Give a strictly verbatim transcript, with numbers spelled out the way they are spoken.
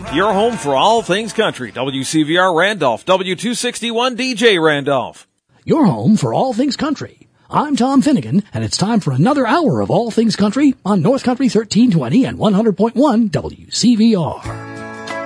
Your home for all things country. W C V R Randolph, W two sixty-one D J Randolph. Your home for all things country. I'm Tom Finnegan, and it's time for another hour of all things country on North Country thirteen twenty and one hundred point one W C V R.